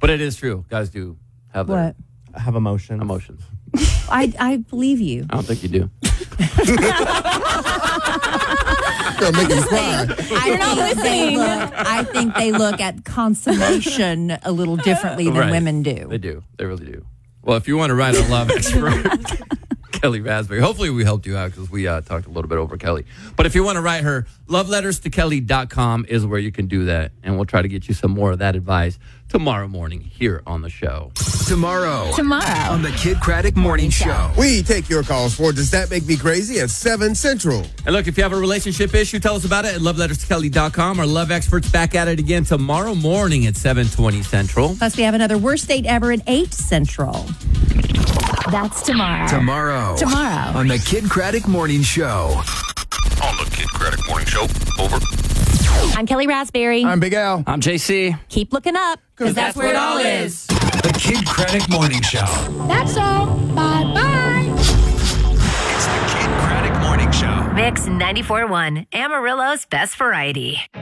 But it is true. Guys do have their Have emotions. I believe you. I don't think you do. They'll make you cry. I think they look at consummation a little differently than women do. They do. They really do. Well, if you want to write a love expert, Kelly Raspberry. Hopefully we helped you out because we talked a little bit over Kelly. But if you want to write her, loveletterstokelly.com is where you can do that. And we'll try to get you some more of that advice tomorrow morning here on the show. Tomorrow on the Kid Craddock Morning Show. We take your calls for Does That Make Me Crazy at 7 Central. And look, if you have a relationship issue, tell us about it at loveletterstokelly.com. Our love experts back at it again tomorrow morning at 7:20 Central. Plus, we have another worst date ever at 8 Central. That's tomorrow. Tomorrow on the Kid Craddock Morning Show. On the Kid Craddock Morning Show. Over. I'm Kelly Raspberry. I'm Big Al. I'm JC. Keep looking up, because that's where it all is. The Kid Craddock Morning Show. That's all. Bye-bye. It's the Kid Craddock Morning Show. Mix 94.1, Amarillo's best variety.